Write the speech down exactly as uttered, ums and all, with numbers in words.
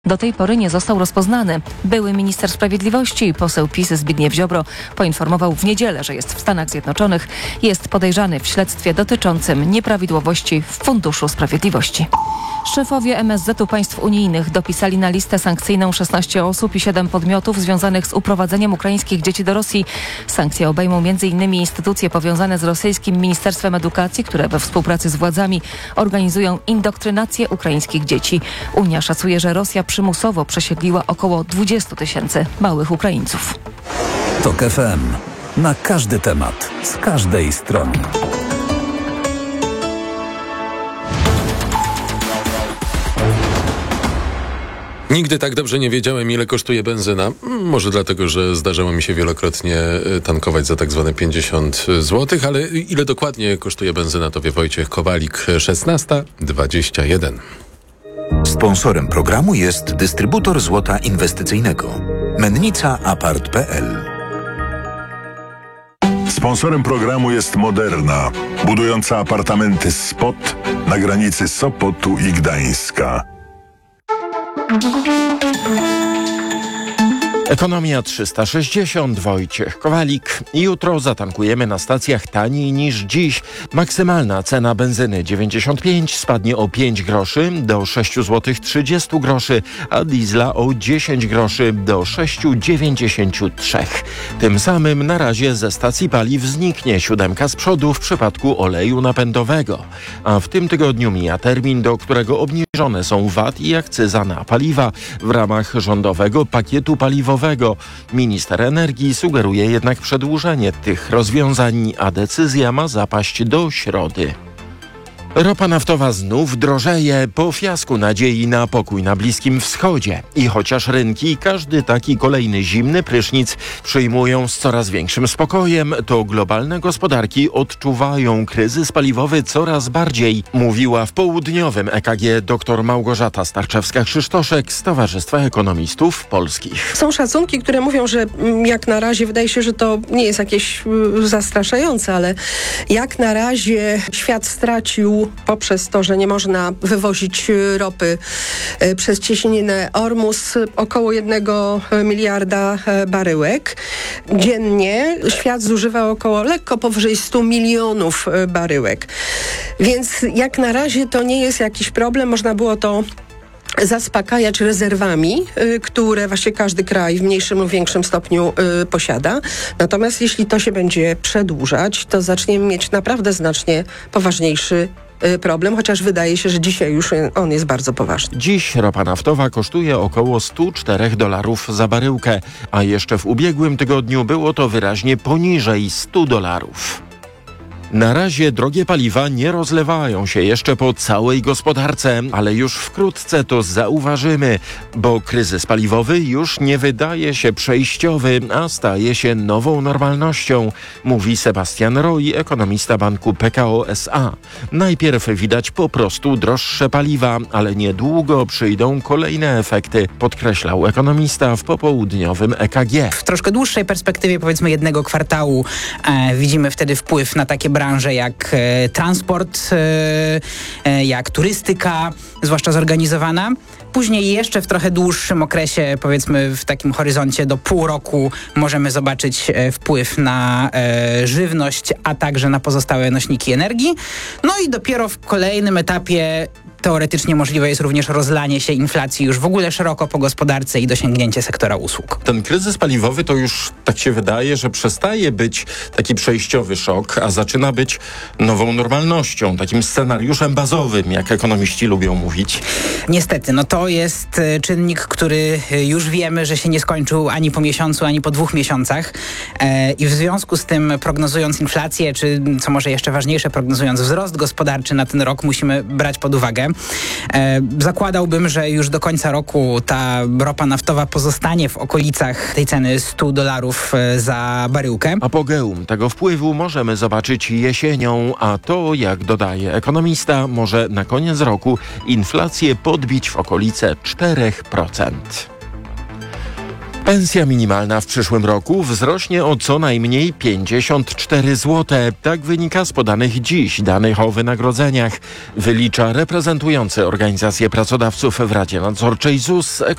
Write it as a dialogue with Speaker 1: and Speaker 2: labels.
Speaker 1: do tej pory nie został rozpoznany. Były minister sprawiedliwości i poseł PiS Zbigniew Ziobro poinformował w niedzielę, że jest w Stanach Zjednoczonych. Jest podejrzany w śledztwie dotyczącym nieprawidłowości w Funduszu Sprawiedliwości. Szefowie M S Z u państw unijnych dopisali na listę sankcyjną szesnaście osób i siedem podmiotów związanych z uprowadzeniem ukraińskich dzieci do Rosji. Sankcje obejmą m.in. instytucje powiązane z rosyjskim Ministerstwem Edukacji, które we współpracy z władzami organizują indoktrynację ukraińskich dzieci. Unia szacuje, że Rosja przymusowo przesiedliła około dwadzieścia tysięcy małych Ukraińców.
Speaker 2: TOK F M. Na każdy temat, z każdej strony.
Speaker 3: Nigdy tak dobrze nie wiedziałem, ile kosztuje benzyna. Może dlatego, że zdarzało mi się wielokrotnie tankować za tak zwane pięćdziesiąt złotych, ale ile dokładnie kosztuje benzyna, to wie Wojciech Kowalik. szesnasta dwadzieścia jeden.
Speaker 4: Sponsorem programu jest dystrybutor złota inwestycyjnego Mennica Apart kropka p l.
Speaker 5: Sponsorem programu jest Moderna, budująca apartamenty Spot na granicy Sopotu i Gdańska.
Speaker 6: Ekonomia trzysta sześćdziesiąt, Wojciech Kowalik. Jutro zatankujemy na stacjach taniej niż dziś. Maksymalna cena benzyny dziewięćdziesiąt pięć spadnie o pięć groszy do sześć złotych trzydzieści groszy, a diesla o dziesięć groszy do sześć dziewięćdziesiąt trzy. Tym samym na razie ze stacji paliw zniknie siódemka z przodu w przypadku oleju napędowego. A w tym tygodniu mija termin, do którego obniżone są V A T i akcyza na paliwa w ramach rządowego pakietu paliwowego. Minister energii sugeruje jednak przedłużenie tych rozwiązań, a decyzja ma zapaść do środy. Ropa naftowa znów drożeje po fiasku nadziei na pokój na Bliskim Wschodzie. I chociaż rynki każdy taki kolejny zimny prysznic przyjmują z coraz większym spokojem, to globalne gospodarki odczuwają kryzys paliwowy coraz bardziej, mówiła w południowym E K G dr Małgorzata Starczewska-Krzysztoszek z Towarzystwa Ekonomistów Polskich.
Speaker 7: Są szacunki, które mówią, że jak na razie wydaje się, że to nie jest jakieś zastraszające, ale jak na razie świat stracił poprzez to, że nie można wywozić ropy przez cieśninę Ormus około jednego miliarda baryłek. Dziennie świat zużywa około lekko powyżej stu milionów baryłek. Więc jak na razie to nie jest jakiś problem. Można było to zaspokajać rezerwami, y, które właśnie każdy kraj w mniejszym lub większym stopniu y, posiada. Natomiast jeśli to się będzie przedłużać, to zaczniemy mieć naprawdę znacznie poważniejszy problem, chociaż wydaje się, że dzisiaj już on jest bardzo poważny.
Speaker 6: Dziś ropa naftowa kosztuje około sto cztery dolarów za baryłkę, a jeszcze w ubiegłym tygodniu było to wyraźnie poniżej stu dolarów. Na razie drogie paliwa nie rozlewają się jeszcze po całej gospodarce, ale już wkrótce to zauważymy, bo kryzys paliwowy już nie wydaje się przejściowy, a staje się nową normalnością, mówi Sebastian Roy, ekonomista banku P K O S A. Najpierw widać po prostu droższe paliwa, ale niedługo przyjdą kolejne efekty, podkreślał ekonomista w popołudniowym E K G.
Speaker 8: W troszkę dłuższej perspektywie, powiedzmy jednego kwartału, e, widzimy wtedy wpływ na takie branże jak e, transport, e, jak turystyka, zwłaszcza zorganizowana. Później jeszcze w trochę dłuższym okresie, powiedzmy w takim horyzoncie do pół roku, możemy zobaczyć e, wpływ na e, żywność, a także na pozostałe nośniki energii. No i dopiero w kolejnym etapie teoretycznie możliwe jest również rozlanie się inflacji już w ogóle szeroko po gospodarce i dosięgnięcie sektora usług.
Speaker 6: Ten kryzys paliwowy to już, tak się wydaje, że przestaje być taki przejściowy szok, a zaczyna być nową normalnością, takim scenariuszem bazowym, jak ekonomiści lubią mówić.
Speaker 8: Niestety, no to jest e, czynnik, który e, już wiemy, że się nie skończył ani po miesiącu, ani po dwóch miesiącach e, i w związku z tym, prognozując inflację, czy co może jeszcze ważniejsze, prognozując wzrost gospodarczy na ten rok, musimy brać pod uwagę. E, zakładałbym, że już do końca roku ta ropa naftowa pozostanie w okolicach tej ceny stu dolarów e, za baryłkę.
Speaker 6: Apogeum tego wpływu możemy zobaczyć jesienią, a to, jak dodaje ekonomista, może na koniec roku inflację podbić w okolice cztery procent. Pensja minimalna w przyszłym roku wzrośnie o co najmniej pięćdziesiąt cztery złote. Tak wynika z podanych dziś danych o wynagrodzeniach. Wylicza reprezentujący organizację pracodawców w Radzie Nadzorczej Z U S